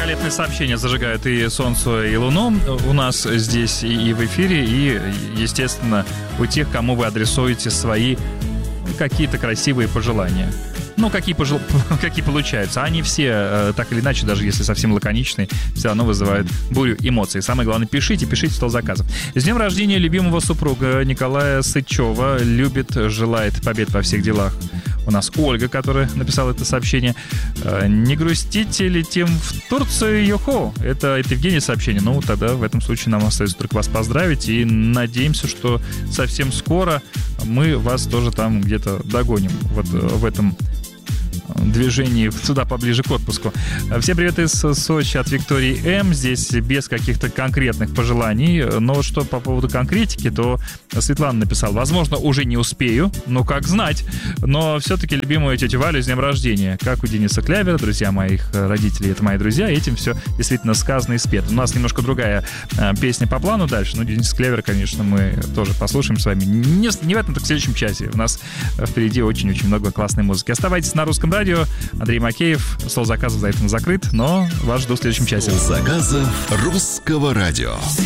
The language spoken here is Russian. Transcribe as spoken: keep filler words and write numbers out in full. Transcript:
великолепные сообщения зажигают и солнцу, и луну у нас здесь и в эфире, и, естественно, у тех, кому вы адресуете свои какие-то красивые пожелания. Ну, какие, пожел... какие получаются. Они все, так или иначе, даже если совсем лаконичные, все равно вызывают бурю эмоций. Самое главное, пишите, пишите стол заказов. С днем рождения любимого супруга Николая Сычева. Любит, желает побед во всех делах. У нас Ольга, которая написала это сообщение. Не грустите, летим в Турцию, йохо. Это, это Евгений сообщение. Ну, тогда в этом случае нам остается только вас поздравить. И надеемся, что совсем скоро мы вас тоже там где-то догоним. Вот в этом движении сюда поближе к отпуску. Всем привет из Сочи от Виктории М. Здесь без каких-то конкретных пожеланий. Но что по поводу конкретики, то Светлана написала: возможно, уже не успею, но как знать. Но все-таки любимую тетю Валю с днем рождения. Как у Дениса Клявера, друзья моих родителей, это мои друзья. Этим все действительно сказано и спето. У нас немножко другая э, песня по плану дальше. Ну, Денис Клявер, конечно, мы тоже послушаем с вами. Не, не в этом, так в следующем часе. У нас впереди очень-очень много классной музыки. Оставайтесь на Русском радио. Андрей Макеев. Стол заказов за этим закрыт, но вас жду в следующем часе. Стол заказов Русского радио.